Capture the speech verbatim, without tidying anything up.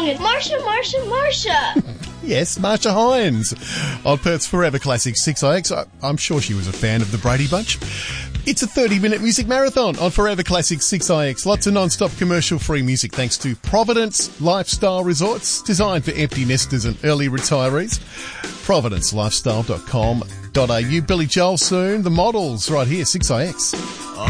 song is Marsha, Marsha, Marsha. Yes, Marsha Hines on Perth's Forever Classic six I X. I, I'm sure she was a fan of the Brady Bunch. It's a thirty-minute music marathon on Forever Classic six I X. Lots of non-stop commercial-free music thanks to Providence Lifestyle Resorts, designed for empty nesters and early retirees. providence lifestyle dot com dot a u. Billy Joel soon. The Models right here, six I X.